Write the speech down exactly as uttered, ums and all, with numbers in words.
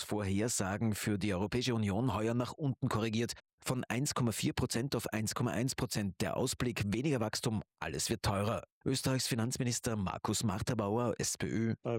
Vorhersagen für die Europäische Union heuer nach unten korrigiert. Von eins Komma vier Prozent auf eins Komma eins Prozent. Der Ausblick: weniger Wachstum, alles wird teurer. Österreichs Finanzminister Markus Marterbauer, SPÖ: